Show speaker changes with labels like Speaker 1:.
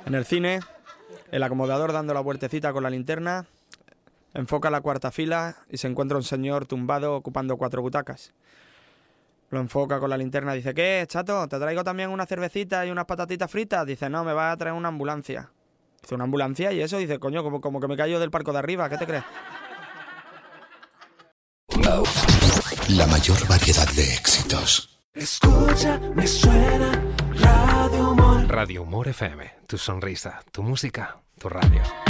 Speaker 1: En el cine, el acomodador dando la vueltecita con la linterna, enfoca la cuarta fila y se encuentra un señor tumbado ocupando 4 butacas. Lo enfoca con la linterna, dice: ¿qué, chato? ¿Te traigo también una cervecita y unas patatitas fritas? Dice: no, me va a traer una ambulancia. Dice: ¿una ambulancia? ¿Y eso? Dice: coño, como que me cayó del palco de arriba, ¿qué te crees?
Speaker 2: La mayor variedad de éxitos.
Speaker 3: Escucha, me suena Radio Humor.
Speaker 4: Radio Humor FM, tu sonrisa, tu música, tu radio.